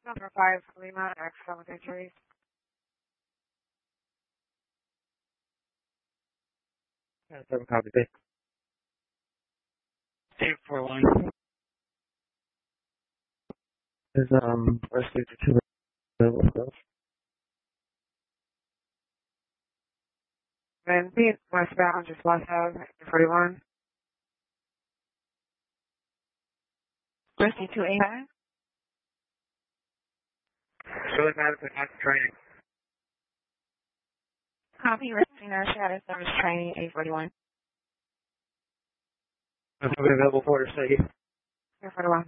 Number 5, Lima, X with injuries. Yeah, 7 copy. 841. Is rescue to 2 available? Then Pete, westbound, just west of 41. Rescue 285. Really Madison, after training. Copy, rescue nurse, shadow service training, 841. Is somebody available for her city? 41.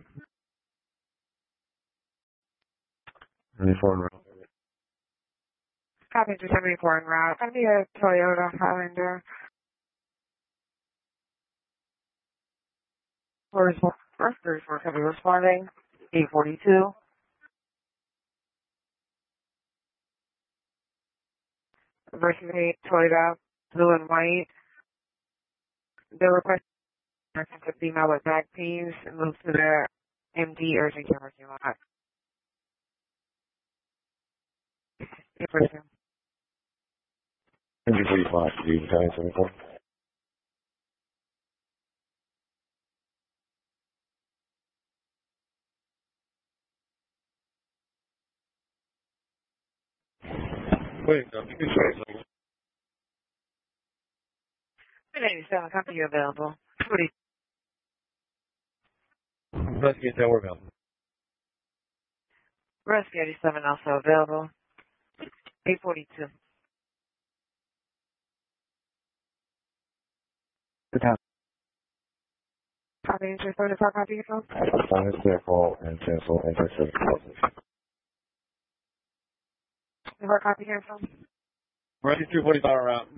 24 in route. Copy 274 en route. Gonna be a Toyota Highlander. First 34 gonna be responding. 842. Versus 8 Toyota, blue and white. The request to female with back pains and move to the MD urgent care parking lot. 842. 145, do you battalion 74? Wait, no, you can show us. 87, copy available. 40. Rescue 10, we're available. Rescue 87 also available. 842. Good time. Copy into 34, copy yourself. Sign is their fault and cancel anti-service policies. 34, copy yourself. Rescue 245 en route.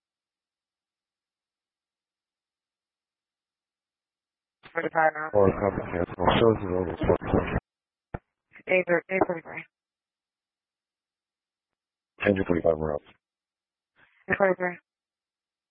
45 now. Or copy cancel. Shows available. 843. 145 en route. 843.